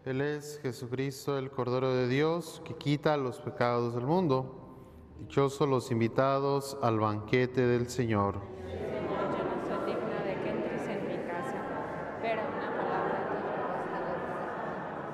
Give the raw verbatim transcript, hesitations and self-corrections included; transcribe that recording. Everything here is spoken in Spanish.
Él es Jesucristo, el Cordero de Dios, que quita los pecados del mundo. Dichosos los invitados al banquete del Señor. Señor, yo no soy digna de que entres en mi casa, pero una